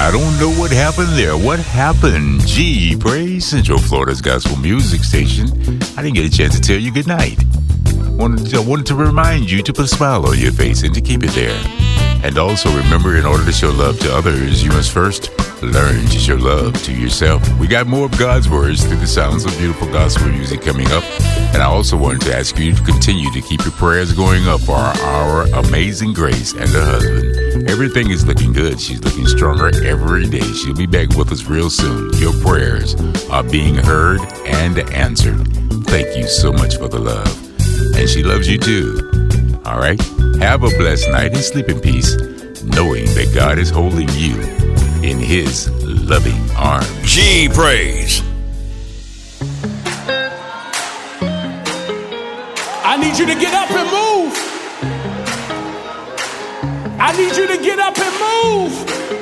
I don't know what happened there. What happened? Gee, praise Central Florida's gospel music station. I didn't get a chance to tell you good night. Wanted to remind you to put a smile on your face and to keep it there. And also remember, in order to show love to others, you must first learn to show love to yourself. We got more of God's words through the sounds of beautiful gospel music coming up. And I also wanted to ask you to continue to keep your prayers going up for our amazing Grace and her husband. Everything is looking good. She's looking stronger every day. She'll be back with us real soon. Your prayers are being heard and answered. Thank you so much for the love. And she loves you too. All right? Have a blessed night and sleep in peace, knowing that God is holding you in His loving arms. G Praise. I need you to get up and move. I need you to get up